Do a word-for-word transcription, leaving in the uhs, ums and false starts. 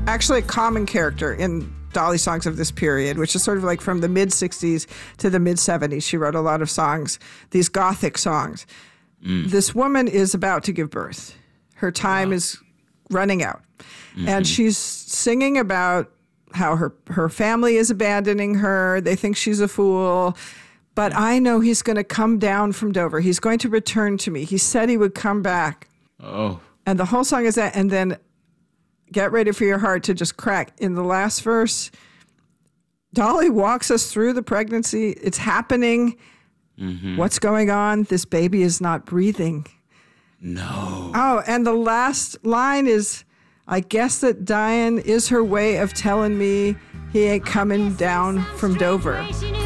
actually a common character in Dolly songs of this period, which is sort of like from the mid-sixties to the mid-seventies. She wrote a lot of songs, these Gothic songs. Mm. This woman is about to give birth. Her time wow. is running out. Mm-hmm. And she's singing about how her, her family is abandoning her. They think she's a fool. But I know he's going to come down from Dover. He's going to return to me. He said he would come back. Oh. And the whole song is that. And then get ready for your heart to just crack. In the last verse, Dolly walks us through the pregnancy. It's happening. Mm-hmm. What's going on? This baby is not breathing. No. Oh, and the last line is, I guess that dying is her way of telling me he ain't coming down from Dover.